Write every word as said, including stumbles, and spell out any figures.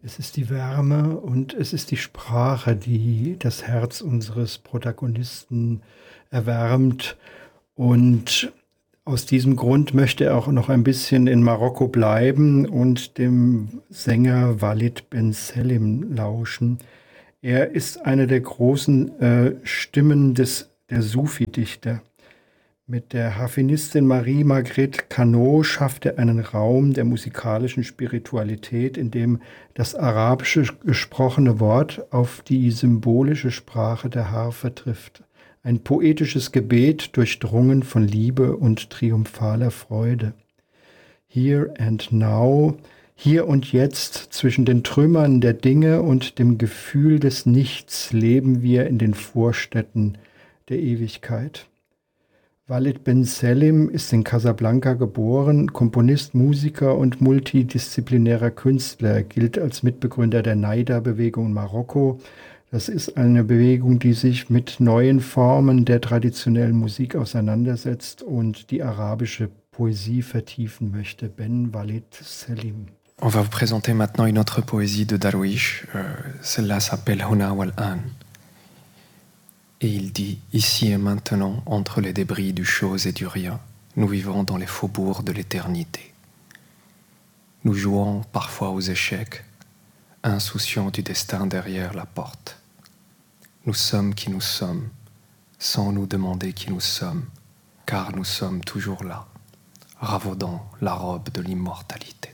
Es ist die Wärme und es ist die Sprache, die das Herz unseres Protagonisten erwärmt. Und aus diesem Grund möchte er auch noch ein bisschen in Marokko bleiben und dem Sänger Walid Ben Selim lauschen. Er ist eine der großen äh, Stimmen des, der Sufi-Dichter. Mit der Harfenistin Marie-Margrethe Cano schafft er einen Raum der musikalischen Spiritualität, in dem das arabische gesprochene Wort auf die symbolische Sprache der Harfe trifft. Ein poetisches Gebet, durchdrungen von Liebe und triumphaler Freude. Here and now, hier und jetzt, zwischen den Trümmern der Dinge und dem Gefühl des Nichts leben wir in den Vorstädten der Ewigkeit. Walid Ben Selim ist in Casablanca geboren, Komponist, Musiker und multidisziplinärer Künstler. Er gilt als Mitbegründer der Naida-Bewegung in Marokko. Das ist eine Bewegung, die sich mit neuen Formen der traditionellen Musik auseinandersetzt und die arabische Poesie vertiefen möchte. Ben Walid Selim. On va vous présenter maintenant une autre poésie de Darwish. Euh, celle-là s'appelle Huna wal An. Et il dit, ici et maintenant, entre les débris du chose et du rien, nous vivons dans les faubourgs de l'éternité. Nous jouons parfois aux échecs, insouciants du destin derrière la porte. Nous sommes qui nous sommes, sans nous demander qui nous sommes, car nous sommes toujours là, ravaudant la robe de l'immortalité.